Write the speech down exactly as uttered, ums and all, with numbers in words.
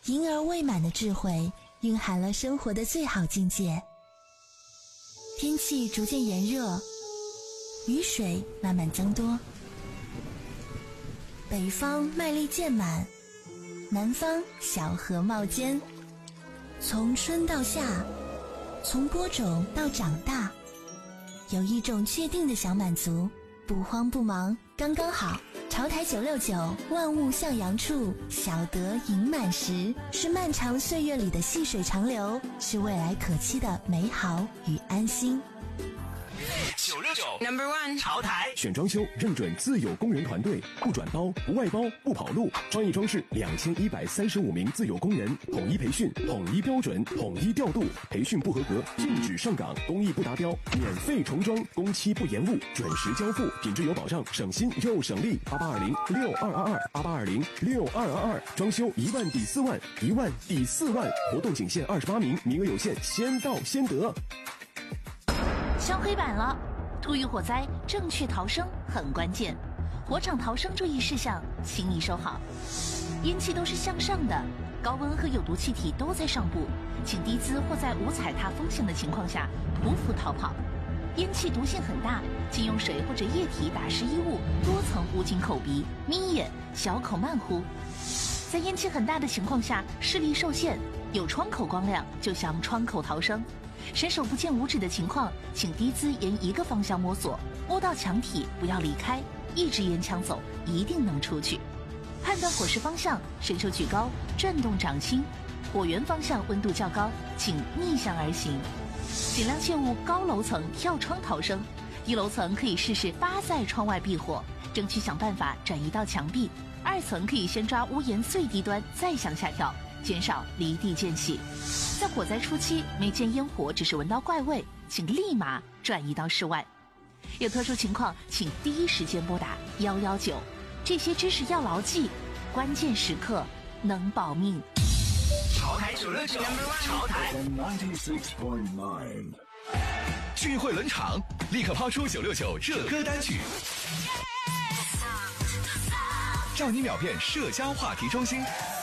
婴儿未满的智慧蕴含了生活的最好境界。天气逐渐炎热，雨水慢慢增多，北方麦粒渐满，南方小荷冒尖。从春到夏，从播种到长大，有一种确定的小满足，不慌不忙，刚刚好。潮台九六九，万物向阳处，小得盈满时，是漫长岁月里的细水长流，是未来可期的美好与安心。 九六九 Number One 潮台选装修认准自有工人团队，不转包不外包不跑路，专业装饰两千一百三十五名自有工人，统一培训统一标准统一调度，培训不合格禁止上岗，工艺不达标免费重装，工期不延误，准时交付，品质有保障，省心又省力。八八二零六二二二八八二零六二二二，装修一万抵四万，一万抵四万，活动仅限二十八名，名额有限，先到先得。 敲黑板了，突遇火灾，正确逃生很关键。火场逃生注意事项，请你收好。烟气都是向上的，高温和有毒气体都在上部，请低姿或在无踩踏风险的情况下匍匐逃跑。烟气毒性很大，请用水或者液体打湿衣物，多层捂紧口鼻，眯眼，小口慢呼。在烟气很大的情况下，视力受限，有窗口光亮就向窗口逃生。伸手不见五指的情况，请低姿沿一个方向摸索，摸到墙体不要离开，一直沿墙走，一定能出去。判断火势方向，伸手举高，转动掌心。火源方向温度较高，请逆向而行。尽量切勿高楼层跳窗逃生，一楼层可以试试扒在窗外避火，争取想办法转移到墙壁。二层可以先抓屋檐最低端，再向下跳，减少离地间隙。在火灾初期，没见烟火，只是闻到怪味，请立马转移到室外。有特殊情况，请第一时间拨打一一九。这些知识要牢记，关键时刻能保命。 潮台九六九，潮台聚会轮场，立刻抛出九六九热歌单曲，让你秒变社交话题中心。